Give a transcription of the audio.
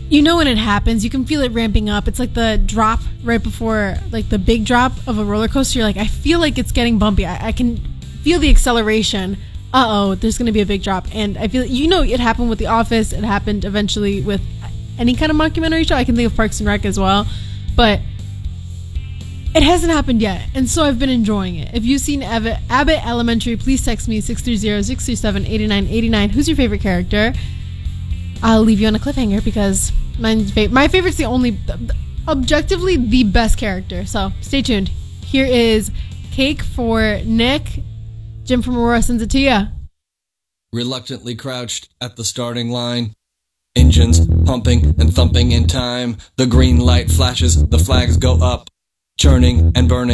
You know when it happens, you can feel it ramping up. It's like the drop right before, like the big drop of a roller coaster. You're like, I feel like it's getting bumpy. I can feel the acceleration. There's going to be a big drop. And I feel, it happened with The Office. It happened eventually with any kind of mockumentary show. I can think of Parks and Rec as well. But it hasn't happened yet. And so I've been enjoying it. If you've seen Abbott Elementary, please text me 630-637-8989. Who's your favorite character? I'll leave you on a cliffhanger because my favorite's the only, objectively the best character. So stay tuned. Here is Cake for Nick. Jim from Aurora sends it to you. Reluctantly crouched at the starting line. Engines pumping and thumping in time. The green light flashes, the flags go up. Churning and burning.